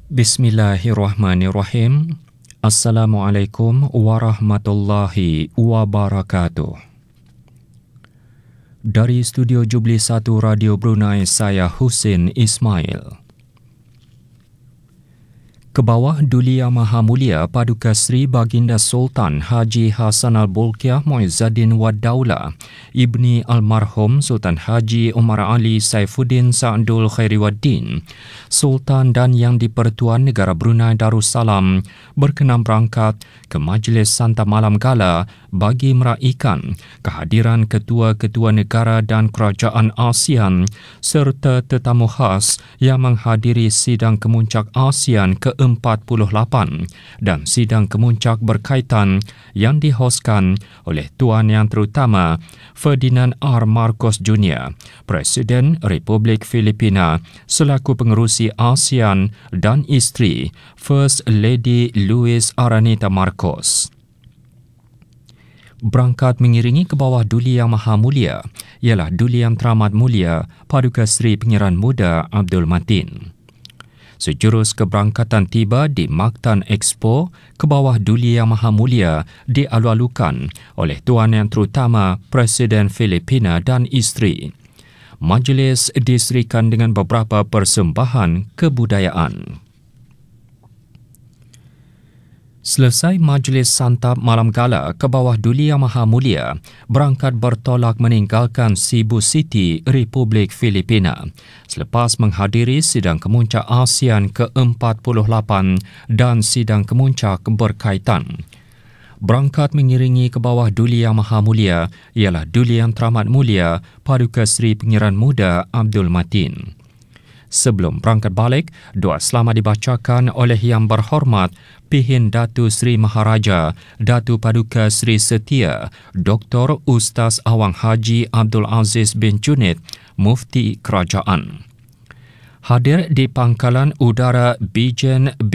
Bismillahirrahmanirrahim. Assalamualaikum warahmatullahi wabarakatuh. Dari Studio Jubli 1 Radio Brunei, saya Husin Ismail. Kebawah Duli Yang Maha Mulia Paduka Sri Baginda Sultan Haji Hassan Al-Bolkiah Muizzaddin Wad Daulah Ibni Almarhum Sultan Haji Umar Ali Saifuddin Sa'dul Khairiwaddin Sultan dan Yang di-Pertuan Negara Brunei Darussalam berkenan berangkat ke Majlis Santa Malam Gala bagi meraikan kehadiran ketua-ketua negara dan kerajaan ASEAN serta tetamu khas yang menghadiri sidang kemuncak ASEAN ke-48 dan sidang kemuncak berkaitan yang dihoskan oleh Tuan Yang Terutama Ferdinand R. Marcos Jr., Presiden Republik Filipina selaku pengerusi ASEAN dan isteri First Lady Luis Araneta Marcos. Berangkat mengiringi ke bawah Duli Yang Maha Mulia ialah Duli Yang Teramat Mulia Paduka Seri Pengiran Muda Abdul Matin. Sejurus keberangkatan tiba di Maktan Expo ke bawah Duli Yang Maha Mulia dialu-alukan oleh Tuan Yang Terutama Presiden Filipina dan isteri. Majlis diserikan dengan beberapa persembahan kebudayaan. Selesai majlis santap malam gala ke bawah Duli Yang Maha Mulia, berangkat bertolak meninggalkan Cebu City, Republik Filipina selepas menghadiri sidang kemuncak ASEAN ke-48 dan sidang kemuncak berkaitan. Berangkat mengiringi ke bawah Duli Yang Maha Mulia ialah Duli Yang Teramat Mulia Paduka Seri Pengiran Muda Abdul Matin. Sebelum berangkat balik, doa selamat dibacakan oleh Yang Berhormat Pihin Datu Sri Maharaja Datu Paduka Sri Setia Dr. Ustaz Awang Haji Abdul Aziz bin Junid, Mufti Kerajaan. Hadir di Pangkalan Udara Bijen